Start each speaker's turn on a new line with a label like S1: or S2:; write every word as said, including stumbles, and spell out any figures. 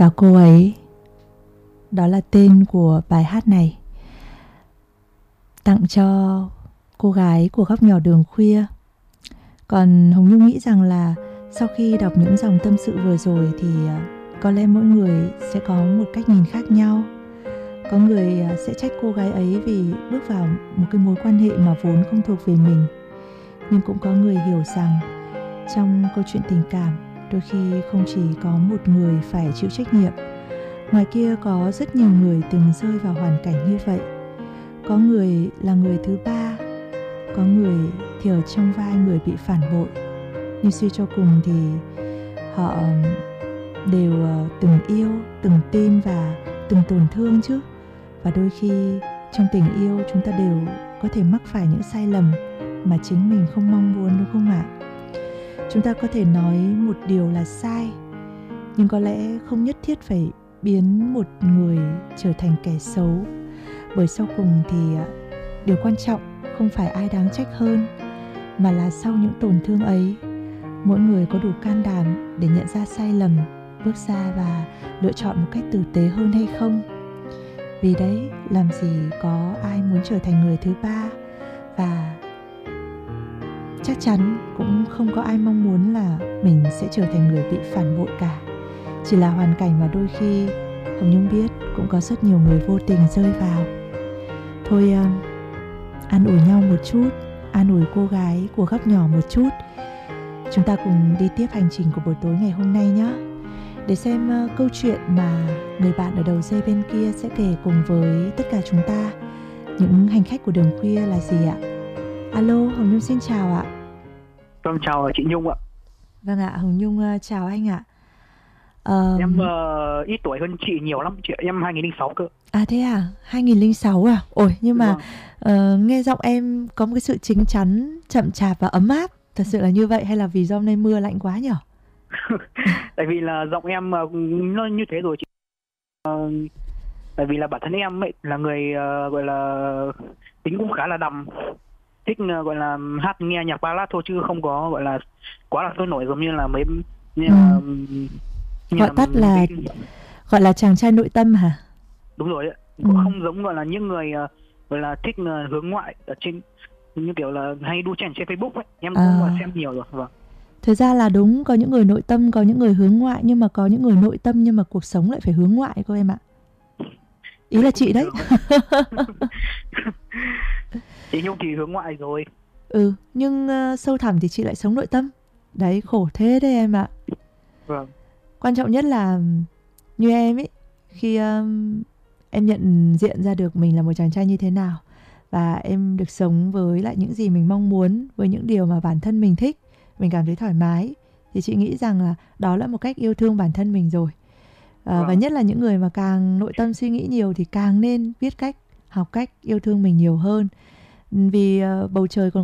S1: và cô ấy. Đó là tên của bài hát này, tặng cho cô gái của góc nhỏ đường khuya. Còn Hồng Nhung nghĩ rằng là sau khi đọc những dòng tâm sự vừa rồi thì có lẽ mỗi người sẽ có một cách nhìn khác nhau. Có người sẽ trách cô gái ấy vì bước vào một cái mối quan hệ mà vốn không thuộc về mình. Nhưng cũng có người hiểu rằng trong câu chuyện tình cảm, đôi khi không chỉ có một người phải chịu trách nhiệm. Ngoài kia có rất nhiều người từng rơi vào hoàn cảnh như vậy. Có người là người thứ ba, có người thì ở trong vai người bị phản bội. Nhưng suy cho cùng thì họ đều từng yêu, từng tin và từng tổn thương chứ. Và đôi khi trong tình yêu chúng ta đều có thể mắc phải những sai lầm mà chính mình không mong muốn, đúng không ạ? Chúng ta có thể nói một điều là sai, nhưng có lẽ không nhất thiết phải biến một người trở thành kẻ xấu. Bởi sau cùng thì điều quan trọng không phải ai đáng trách hơn, mà là sau những tổn thương ấy, mỗi người có đủ can đảm để nhận ra sai lầm, bước ra và lựa chọn một cách tử tế hơn hay không. Vì đấy, làm gì có ai muốn trở thành người thứ ba, và chắc chắn cũng không có ai mong muốn là mình sẽ trở thành người bị phản bội cả. Chỉ là hoàn cảnh mà đôi khi Hồng Nhung biết cũng có rất nhiều người vô tình rơi vào. Thôi uh, an ủi nhau một chút, an ủi cô gái của góc nhỏ một chút. Chúng ta cùng đi tiếp hành trình của buổi tối ngày hôm nay nhé. Để xem uh, câu chuyện mà người bạn ở đầu dây bên kia sẽ kể cùng với tất cả chúng ta, những hành khách của đường khuya là gì ạ? Alo, Hồng Nhung xin chào ạ.
S2: Vâng, chào chị Nhung ạ.
S1: Vâng ạ, Hồng Nhung uh, chào anh ạ. Uh,
S2: em uh, ít tuổi hơn chị nhiều lắm chị, em hai nghìn lẻ sáu cơ.
S1: À thế à, hai nghìn lẻ sáu à? Ôi, nhưng mà vâng. uh, nghe giọng em có một cái sự chín chắn, chậm chạp và ấm áp. Thật sự là như vậy hay là vì do hôm nay mưa lạnh quá nhỉ?
S2: Tại vì là giọng em uh, nó như thế rồi chị. Uh, tại vì là bản thân em ấy là người uh, gọi là tính cũng khá là đầm, thích uh, gọi là hát nghe nhạc ballad thôi, chứ không có gọi là quá là sôi nổi giống như là mấy như
S1: ừ.
S2: là,
S1: như gọi là tắt là cái... gọi là chàng trai nội tâm hả?
S2: Đúng rồi ạ. Cũng ừ. không giống gọi là những người uh, gọi là thích uh, hướng ngoại ở trên, như kiểu là hay đu trend trên Facebook ấy. Em cũng à. xem nhiều rồi. Vâng.
S1: Thực ra là đúng, có những người nội tâm, có những người hướng ngoại, nhưng mà có những người nội tâm nhưng mà cuộc sống lại phải hướng ngoại cô em ạ. Ý là chị đấy.
S2: Chị Nhung thì hướng ngoại rồi.
S1: Ừ, nhưng uh, sâu thẳm thì chị lại sống nội tâm. Đấy, khổ thế đấy em ạ.
S2: Vâng.
S1: Quan trọng nhất là như em ấy, khi um, em nhận diện ra được mình là một chàng trai như thế nào, và em được sống với lại những gì mình mong muốn, với những điều mà bản thân mình thích, mình cảm thấy thoải mái, thì chị nghĩ rằng là đó là một cách yêu thương bản thân mình rồi. à, vâng. Và nhất là những người mà càng nội tâm suy nghĩ nhiều thì càng nên biết cách, học cách yêu thương mình nhiều hơn. Vì uh, bầu trời còn